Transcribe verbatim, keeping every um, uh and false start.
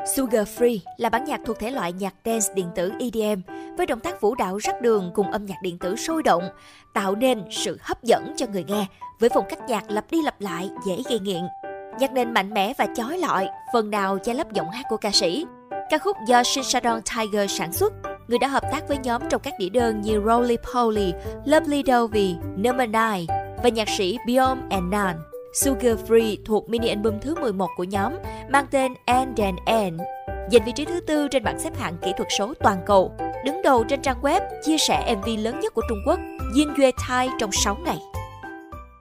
Sugar Free là bản nhạc thuộc thể loại nhạc dance điện tử E D M với động tác vũ đạo rắc đường cùng âm nhạc điện tử sôi động, tạo nên sự hấp dẫn cho người nghe với phong cách nhạc lặp đi lặp lại dễ gây nghiện. Nhạc nền mạnh mẽ và chói lọi, phần nào che lấp giọng hát của ca sĩ. Ca khúc do Shinsadong Tiger sản xuất, người đã hợp tác với nhóm trong các đĩa đơn như Roly Poly, Lovely Dovey, Number nine và nhạc sĩ Beyond and None. Sugar Free thuộc mini album thứ mười một của nhóm, mang tên And Then And, giành vị trí thứ tư trên bảng xếp hạng kỹ thuật số toàn cầu, đứng đầu trên trang web chia sẻ M V lớn nhất của Trung Quốc, Yin Yue Tai trong sáu ngày.